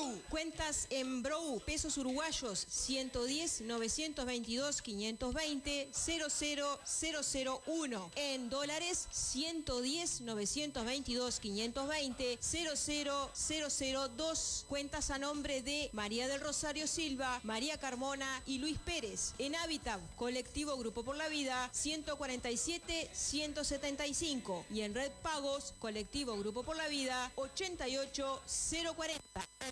Brou. Cuentas en Brou, pesos uruguayos 110 922 520 00001. En dólares 110 922 520 00002. Cuentas a nombre de María del Rosario Silva, María Carmona y Luis Pérez. En Habitat, colectivo Grupo por la Vida 147 175. Y en Red Pagos, colectivo Grupo por la Vida 88040.